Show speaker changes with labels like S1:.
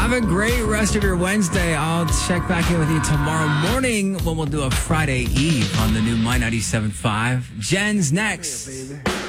S1: Have a great rest of your Wednesday. I'll check back in with you tomorrow morning when we'll do a Friday Eve on the new My 97.5. Jen's next.